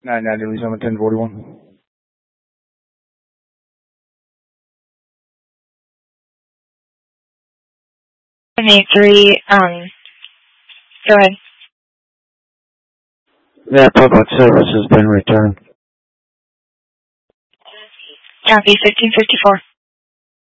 990 Lisa 1041. 783, go ahead. That public service has been returned. Copy, 1554.